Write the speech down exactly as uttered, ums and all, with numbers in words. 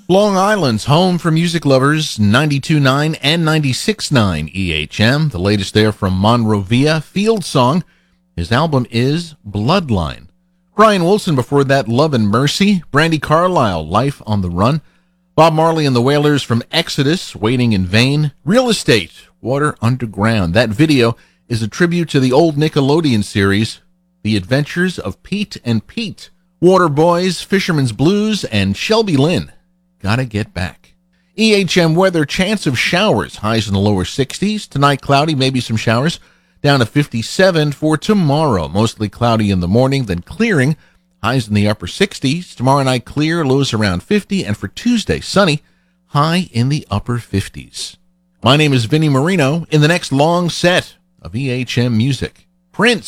Long Island's home for music lovers, ninety-two point nine and ninety-six point nine E H M. The latest there from Monrovia, Field Song. His album is Bloodline. Brian Wilson before that, Love and Mercy. Brandy Carlisle, Life on the Run. Bob Marley and the Wailers from Exodus, Waiting in Vain. Real Estate, Water Underground. That video is a tribute to the old Nickelodeon series, The Adventures of Pete and Pete. Water Boys, Fisherman's Blues, and Shelby Lynn, Gotta Get Back. E H M weather, chance of showers, highs in the lower sixties. Tonight, cloudy, maybe some showers, down to fifty-seven for tomorrow. Mostly cloudy in the morning, then clearing, highs in the upper sixties. Tomorrow night, clear, lows around fifty. And for Tuesday, sunny, high in the upper fifties. My name is Vinny Marino. In the next long set of E H M music, Prince.